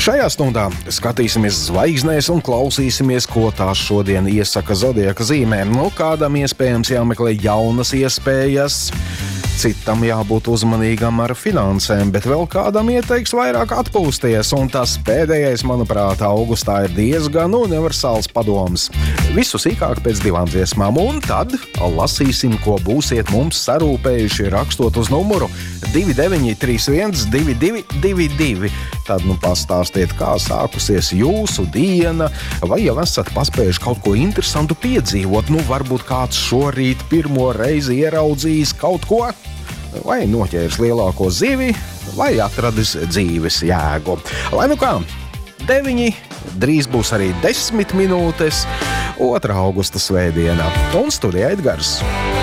Šajā stundā skatīsimies zvaigznēs un klausīsimies, ko tās šodien iesaka zodiaka zīmēm. Kādam iespējams jāmeklē jaunas iespējas, citam jābūt uzmanīgam ar finansēm, bet vēl kādam ieteiks vairāk atpūsties, un tas pēdējais, manuprāt, augustā ir diezgan universāls padoms. Visu sīkāk pēc 2 dziesmām, un tad lasīsim, ko būsiet mums sarūpējuši rakstot uz numuru 2931 2222. Tad pastāstiet, kā sākusies jūsu diena, vai jau esat paspējuši kaut ko interesantu piedzīvot. Varbūt kāds šorīt pirmo reizi ieraudzījis kaut ko, vai noķēris lielāko zivi, vai atradis dzīves jēgu. Lai nu kā, 9, drīz būs arī 10 minūtes, 2. augusta svētdiena, un studijā Edgars.